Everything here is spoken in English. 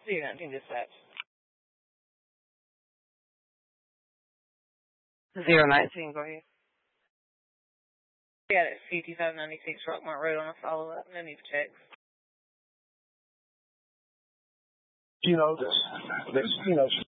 019 dispatch. 019, go ahead. Got it, 5596 Rockmart Road on a follow-up. No need for checks. This